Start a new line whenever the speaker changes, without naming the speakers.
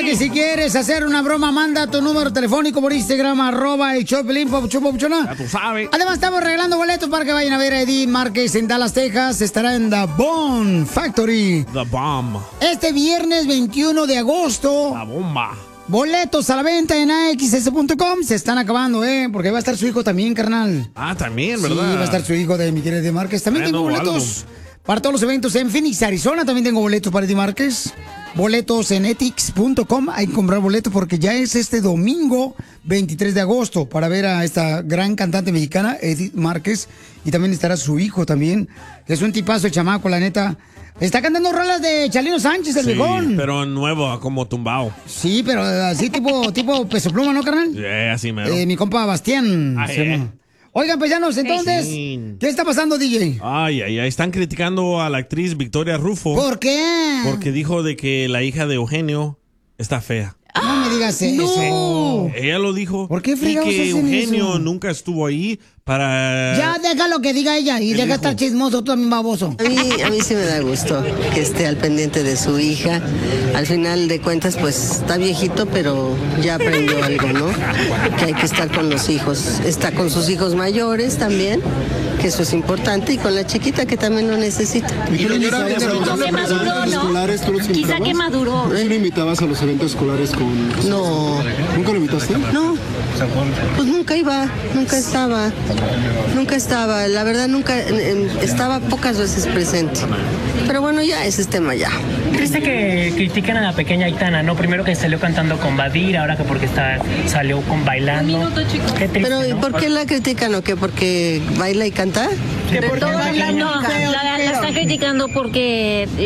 que si quieres hacer una broma, manda tu número telefónico por Instagram, @el-Choplin, papuchona.
Ya tú sabes.
Además, estamos regalando boletos para que vayan a ver a Eddie Márquez en Dallas, Texas. Estará en The Bomb Factory.
The Bomb.
Este viernes 21 de agosto.
La bomba.
Boletos a la venta en AXS.com. Se están acabando, porque va a estar su hijo también, carnal.
Ah, también, ¿verdad?
Sí, va a estar su hijo de mi querido Eddie Márquez. También tengo boletos para todos los eventos en Phoenix, Arizona. También tengo boletos para Eddie Márquez. Boletos en etix.com. Hay que comprar boletos porque ya es este domingo 23 de agosto para ver a esta gran cantante mexicana, Edith Márquez. Y también estará su hijo también. Es un tipazo el chamaco, la neta. Está cantando rolas de Chalino Sánchez, el viejón.
Pero nuevo, como tumbado.
Sí, pero así tipo Peso Pluma, ¿no, carnal?
Sí, así mero.
Mi compa Bastián. Oigan, paisanos, entonces, ¿qué está pasando, DJ?
Ay, están criticando a la actriz Victoria Rufo.
¿Por qué?
Porque dijo de que la hija de Eugenio está fea.
No me digas eso.
No. Ella lo dijo.
¿Por qué
Y
fregados
que
hacen
Eugenio
eso?
nunca estuvo ahí para...
Ya, deja lo que diga ella y deja estar chismoso, tú también baboso.
A mí sí me da gusto que esté al pendiente de su hija. Al final de cuentas, pues está viejito, pero ya aprendió algo, ¿no? Que hay que estar con los hijos. Está con sus hijos mayores también, que eso es importante, y con la chiquita que también lo necesita.
Quizá que maduró. ¿Tú lo invitabas a los eventos escolares con...?
No.
¿Nunca lo invitaste?
No. Pues nunca iba, nunca estaba, la verdad nunca, estaba pocas veces presente. Pero bueno, ya ese es tema ya.
Triste que critican a la pequeña Aitana, ¿no? Primero que salió cantando con Badir, ahora que porque salió bailando.
Un minuto, chicos.
Qué triste,
Pero
¿no?
¿por qué la critican o qué? ¿Porque baila y canta?
Que porque
Todo
baila
el
no,
año.
la están criticando porque